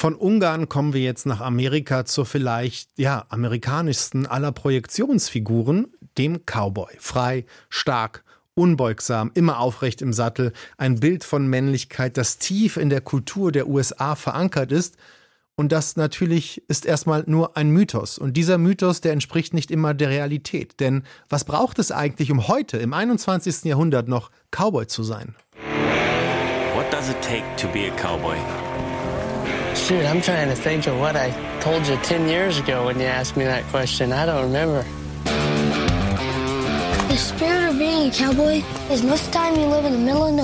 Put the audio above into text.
Von Ungarn kommen wir jetzt nach Amerika zur vielleicht, amerikanischsten aller Projektionsfiguren, dem Cowboy. Frei, stark, unbeugsam, immer aufrecht im Sattel. Ein Bild von Männlichkeit, das tief in der Kultur der USA verankert ist. Und das natürlich ist erstmal nur ein Mythos. Und dieser Mythos, der entspricht nicht immer der Realität. Denn was braucht es eigentlich, um heute, im 21. Jahrhundert, noch Cowboy zu sein? What does it take to be a cowboy? Shoot, I'm trying to think of what I told you 10 years ago when you asked me that question. I don't remember. The spirit of being a cowboy is most of the time you live in the middle of nowhere.